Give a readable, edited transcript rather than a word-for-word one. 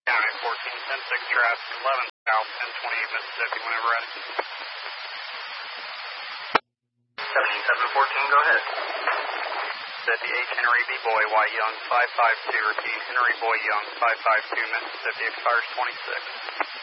County 14, 10-6 traffic, 11 South, 1028 Mississippi, whenever ready. 7714, go ahead. Mississippi, H. Henry B. Boy, Y. Young, 552, repeat, Henry Boy Young, 552, Mississippi, expires 26.